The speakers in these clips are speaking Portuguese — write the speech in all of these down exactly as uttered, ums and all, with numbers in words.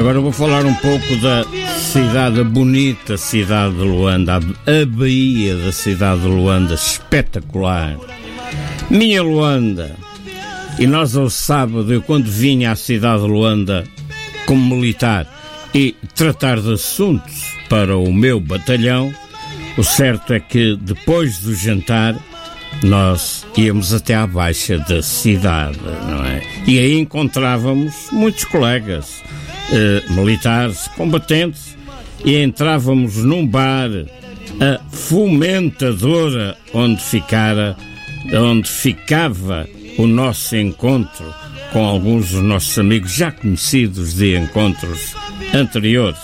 Agora vou falar um pouco da cidade, a bonita cidade de Luanda, a Baía da cidade de Luanda, espetacular. Minha Luanda. E nós ao sábado, eu quando vinha à cidade de Luanda como militar e tratar de assuntos para o meu batalhão, o certo é que depois do jantar nós íamos até à baixa da cidade, não é? E aí encontrávamos muitos colegas eh, militares, combatentes, e entrávamos num bar, a Fomentadora, onde ficara, onde ficava o nosso encontro com alguns dos nossos amigos já conhecidos de encontros anteriores.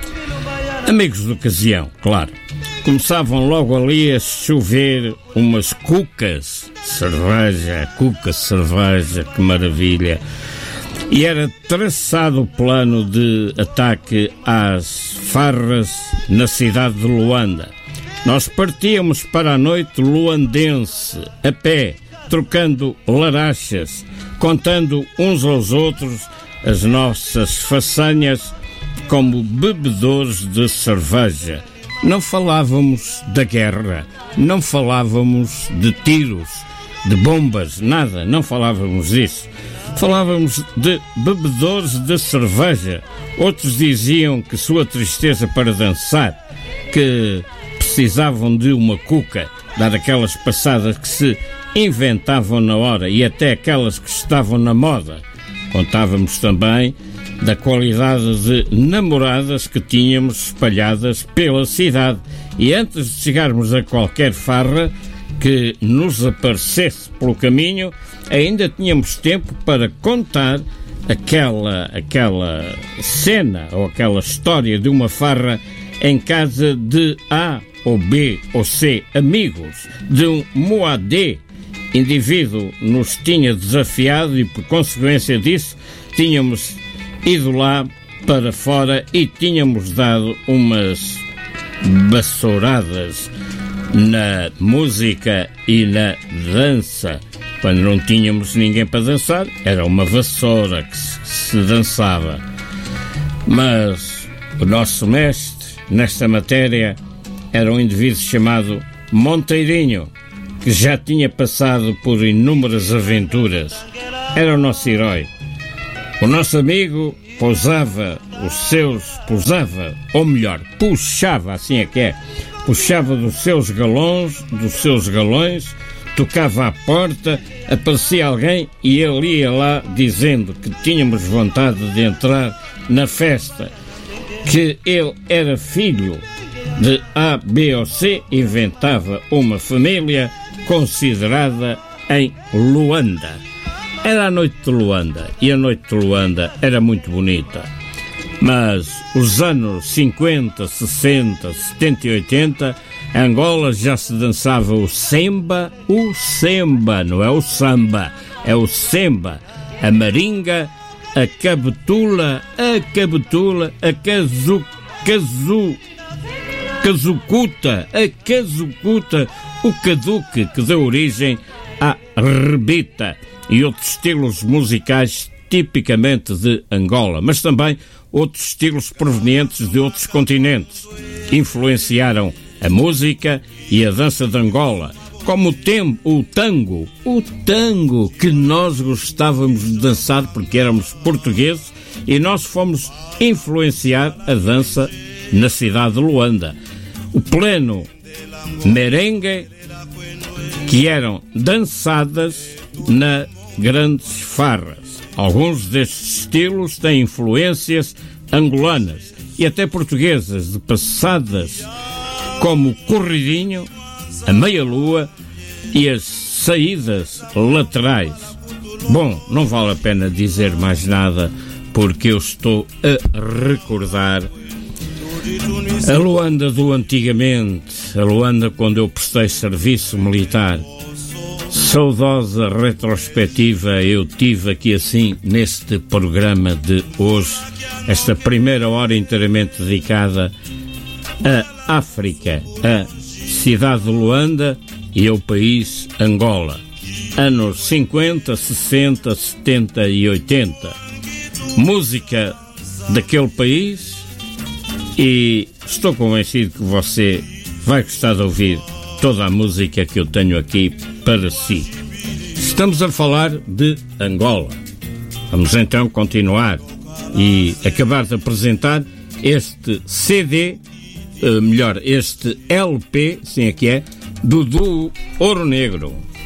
Amigos de ocasião, claro. Começavam logo ali a chover umas cucas, cerveja, cuca, cerveja, que maravilha. E era traçado o plano de ataque às farras na cidade de Luanda. Nós partíamos para a noite luandense, a pé, trocando larachas, contando uns aos outros as nossas façanhas como bebedores de cerveja. Não falávamos da guerra, não falávamos de tiros, de bombas, nada, não falávamos disso. Falávamos de bebedores de cerveja. Outros diziam que sua tristeza para dançar, que precisavam de uma cuca, dar aquelas passadas que se inventavam na hora e até aquelas que estavam na moda. Contávamos também da qualidade de namoradas que tínhamos espalhadas pela cidade. E antes de chegarmos a qualquer farra que nos aparecesse pelo caminho, ainda tínhamos tempo para contar aquela, aquela cena ou aquela história de uma farra em casa de A ou B ou C amigos, de um moadé, indivíduo nos tinha desafiado e por consequência disso tínhamos ido lá para fora e tínhamos dado umas vassouradas na música e na dança. Quando não tínhamos ninguém para dançar, era uma vassoura que se, que se dançava. Mas o nosso mestre nesta matéria era um indivíduo chamado Monteirinho, que já tinha passado por inúmeras aventuras. Era o nosso herói. O nosso amigo pousava os seus, pousava, ou melhor, puxava, assim é que é, puxava dos seus galões, dos seus galões, tocava à porta, aparecia alguém e ele ia lá dizendo que tínhamos vontade de entrar na festa, que ele era filho de A, B ou C, inventava uma família considerada em Luanda. Era a noite de Luanda, e a noite de Luanda era muito bonita. Mas os anos cinquenta, sessenta, setenta e oitenta, em Angola já se dançava o semba, o semba, não é o samba, é o semba, a maringa, a cabetula, a cabetula, a cazu, cazu, cazucuta, a cazucuta, o caduque que deu origem à rebita e outros estilos musicais tipicamente de Angola, mas também outros estilos provenientes de outros continentes. Influenciaram a música e a dança de Angola, como o, tem, o tango, o tango que nós gostávamos de dançar porque éramos portugueses e nós fomos influenciar a dança na cidade de Luanda. O pleno merengue, que eram dançadas na grandes farras. Alguns destes estilos têm influências angolanas e até portuguesas, de passadas como o corridinho, a meia-lua e as saídas laterais. Bom, não vale a pena dizer mais nada porque eu estou a recordar a Luanda do antigamente, a Luanda quando eu prestei serviço militar. Saudosa retrospectiva eu tive aqui assim neste programa de hoje, esta primeira hora inteiramente dedicada à África, a cidade de Luanda e ao país Angola. Anos cinquenta, sessenta, setenta e oitenta. Música daquele país, e estou convencido que você vai gostar de ouvir toda a música que eu tenho aqui para si. Estamos a falar de Angola. Vamos então continuar e acabar de apresentar este C D, uh, melhor, este L P, sim é que é, do duo Ouro Negro.